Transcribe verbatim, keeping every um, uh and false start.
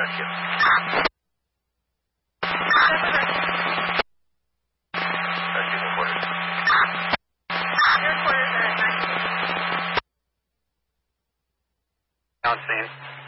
Rescue. Rescue reported. Your quarters are at nine. On scene.